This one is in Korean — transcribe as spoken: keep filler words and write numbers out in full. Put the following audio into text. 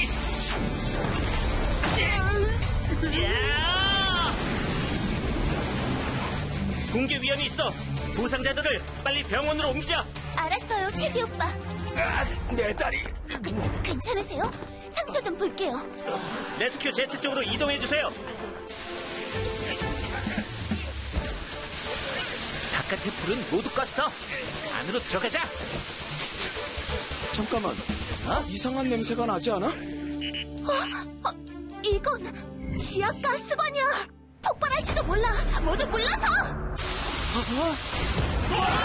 붕괴 위험이 있어. 부상자들을 빨리 병원으로 옮기자. 알았어요, 테디 오빠. 아, 내 다리. 괜찮으세요? 상처 좀 볼게요. 레스큐 제트 쪽으로 이동해주세요. 바깥의 불은 모두 껐어. 안으로 들어가자. 잠깐만. 어? 이상한 냄새가 나지 않아? 어, 어, 이건 지하 가스관이야. 폭발할지도 몰라. 모두 물러서. 아,